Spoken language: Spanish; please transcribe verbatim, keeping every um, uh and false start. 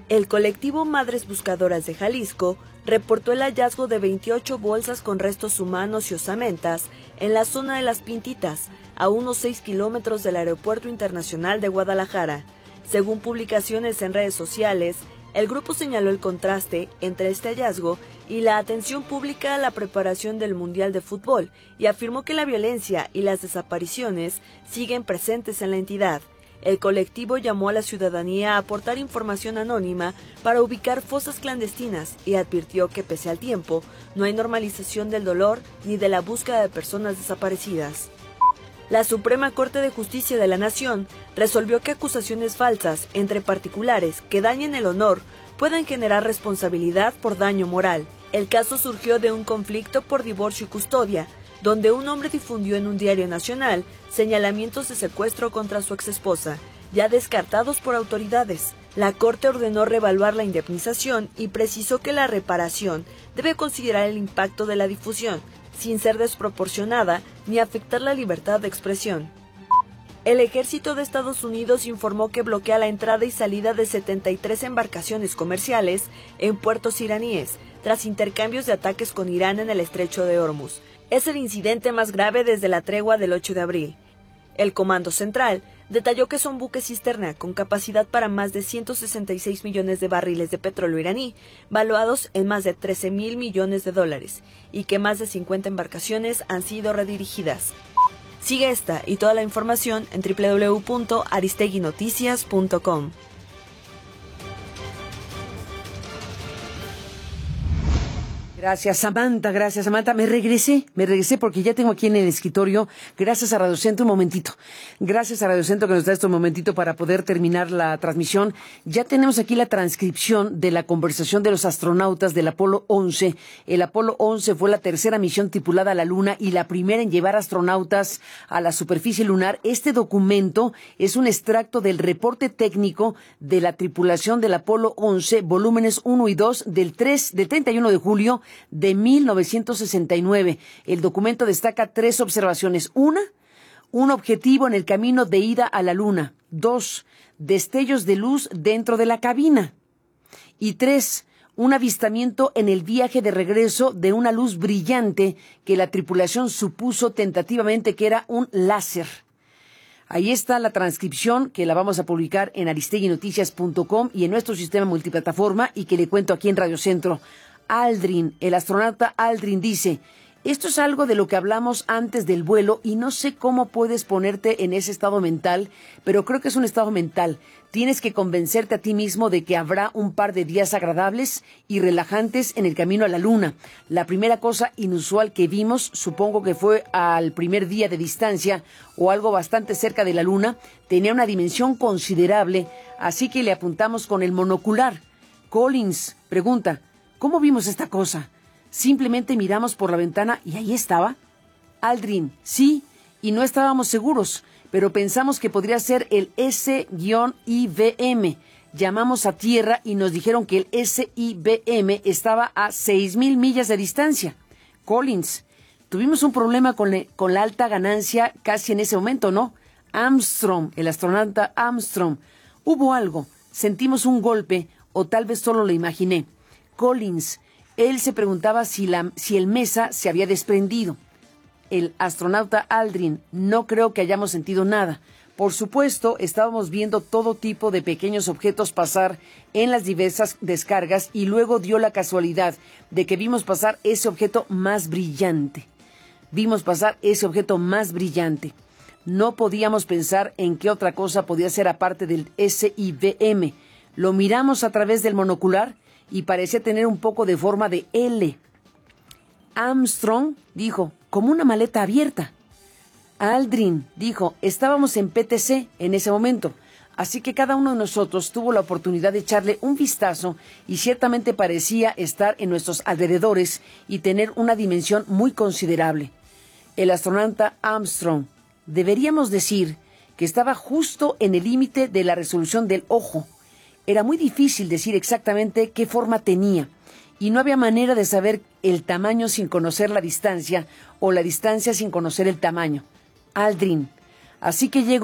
El colectivo Madres Buscadoras de Jalisco reportó el hallazgo de veintiocho bolsas con restos humanos y osamentas en la zona de Las Pintitas, a unos seis kilómetros del Aeropuerto Internacional de Guadalajara. Según publicaciones en redes sociales, el grupo señaló el contraste entre este hallazgo y la atención pública a la preparación del Mundial de Fútbol y afirmó que la violencia y las desapariciones siguen presentes en la entidad. El colectivo llamó a la ciudadanía a aportar información anónima para ubicar fosas clandestinas y advirtió que pese al tiempo, no hay normalización del dolor ni de la búsqueda de personas desaparecidas. La Suprema Corte de Justicia de la Nación resolvió que acusaciones falsas entre particulares que dañen el honor puedan generar responsabilidad por daño moral. El caso surgió de un conflicto por divorcio y custodia, donde un hombre difundió en un diario nacional señalamientos de secuestro contra su exesposa, ya descartados por autoridades. La Corte ordenó reevaluar la indemnización y precisó que la reparación debe considerar el impacto de la difusión, sin ser desproporcionada ni afectar la libertad de expresión. El ejército de Estados Unidos informó que bloquea la entrada y salida de setenta y tres embarcaciones comerciales en puertos iraníes, tras intercambios de ataques con Irán en el estrecho de Hormuz. Es el incidente más grave desde la tregua del ocho de abril. El Comando Central detalló que son buques cisterna con capacidad para más de ciento sesenta y seis millones de barriles de petróleo iraní, valuados en más de trece mil millones de dólares, y que más de cincuenta embarcaciones han sido redirigidas. Sigue esta y toda la información en doble u doble u doble u punto aristegui noticias punto com. Gracias, Samantha, gracias, Samantha. Me regresé, me regresé porque ya tengo aquí en el escritorio, gracias a Radio Centro, un momentito. Gracias a Radio Centro que nos da este momentito para poder terminar la transmisión. Ya tenemos aquí la transcripción de la conversación de los astronautas del Apolo once. El Apolo once fue la tercera misión tripulada a la Luna y la primera en llevar astronautas a la superficie lunar. Este documento es un extracto del reporte técnico de la tripulación del Apolo once, volúmenes uno y dos, del, tres, del treinta y uno de julio de mil novecientos sesenta y nueve. El documento destaca tres observaciones. Una, un objetivo en el camino de ida a la Luna. Dos, destellos de luz dentro de la cabina. Y tres, un avistamiento en el viaje de regreso de una luz brillante que la tripulación supuso tentativamente que era un láser. Ahí está la transcripción que la vamos a publicar en aristegui noticias punto com y en nuestro sistema multiplataforma y que le cuento aquí en Radio Centro. Aldrin, el astronauta Aldrin dice, esto es algo de lo que hablamos antes del vuelo y no sé cómo puedes ponerte en ese estado mental, pero creo que es un estado mental. Tienes que convencerte a ti mismo de que habrá un par de días agradables y relajantes en el camino a la Luna. La primera cosa inusual que vimos, supongo que fue al primer día de distancia o algo bastante cerca de la Luna, tenía una dimensión considerable, así que le apuntamos con el monocular. Collins pregunta, ¿cómo vimos esta cosa? Simplemente miramos por la ventana y ahí estaba. Aldrin, sí, y no estábamos seguros, pero pensamos que podría ser el S I B M. Llamamos a tierra y nos dijeron que el S I B M estaba a seis mil millas de distancia. Collins, tuvimos un problema con, le, con la alta ganancia casi en ese momento, ¿no? Armstrong, el astronauta Armstrong. Hubo algo, sentimos un golpe o tal vez solo lo imaginé. Collins, él se preguntaba si, la, si el Mesa se había desprendido. El astronauta Aldrin, no creo que hayamos sentido nada. Por supuesto, estábamos viendo todo tipo de pequeños objetos pasar en las diversas descargas y luego dio la casualidad de que vimos pasar ese objeto más brillante. Vimos pasar ese objeto más brillante. No podíamos pensar en qué otra cosa podía ser aparte del S I B M. Lo miramos a través del monocular y parecía tener un poco de forma de L. Armstrong dijo, como una maleta abierta. Aldrin dijo, estábamos en P T C en ese momento, así que cada uno de nosotros tuvo la oportunidad de echarle un vistazo y ciertamente parecía estar en nuestros alrededores y tener una dimensión muy considerable. El astronauta Armstrong, deberíamos decir que estaba justo en el límite de la resolución del ojo. Era muy difícil decir exactamente qué forma tenía y no había manera de saber el tamaño sin conocer la distancia o la distancia sin conocer el tamaño. Aldrin. Así que llegó